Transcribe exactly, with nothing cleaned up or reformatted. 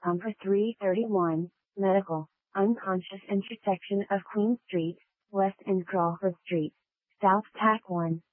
Number three thirty-one, Medical, unconscious intersection of Queen Street, West and Crawford Street, South Tack one.